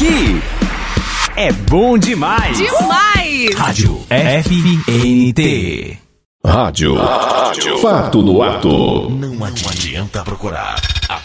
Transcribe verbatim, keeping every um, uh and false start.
Aqui é bom demais. Demais. Rádio F N T. Rádio. Rádio. Fato no ato. Não adianta procurar.